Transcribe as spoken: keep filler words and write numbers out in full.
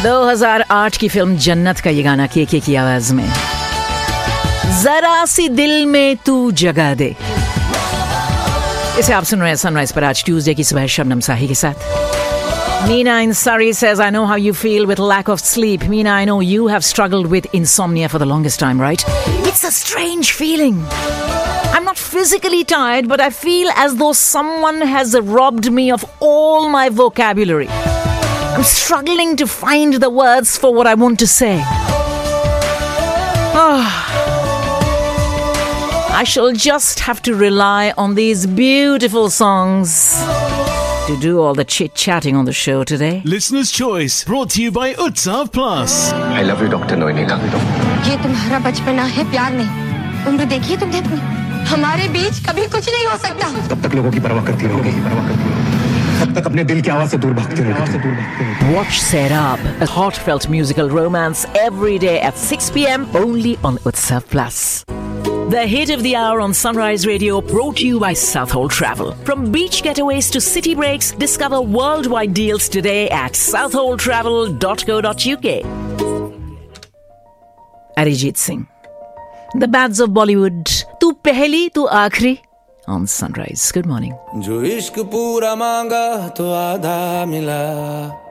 दो हज़ार आठ की फिल्म जन्नत का ये गाना के के की आवाज में, जरा सी दिल में तू जगह दे। इसे आप सुन रहे हैं सनराइज पर आज ट्यूसडे की सुबह शबनम साही के साथ। Meena in Surrey says, I know how you feel with lack of sleep. Meena, I know you have struggled with insomnia for the longest time, right? It's a strange feeling. I'm not physically tired, but I feel as though someone has robbed me of all my vocabulary. I'm struggling to find the words for what I want to say. Oh. I shall just have to rely on these beautiful songs to do all the chit-chatting on the show today. Listener's Choice, brought to you by Utsav Plus. I love you, Doctor Noinila. ये तुम्हारा बचपना है, प्यार नहीं। उम्र देखिए तुमने अपनी। हमारे बीच कभी कुछ नहीं हो सकता। तब तक लोगों की परवाह करती रहोगी, परवाह करती रहोगी। तब तक अपने दिल की आवाज से दूर भागते रहोगे। Watch Serab, a heartfelt musical romance every day at six p.m. only on Utsav Plus. The hit of the hour on Sunrise Radio, brought to you by Southhold Travel. From beach getaways to city breaks, discover worldwide deals today at southhold travel dot co dot uk. Arijit Singh, the bads of Bollywood, Tu Pehli, Tu Aakhri, on Sunrise. Good morning. जो इश्क पूरा मांगा तो आधा मिला,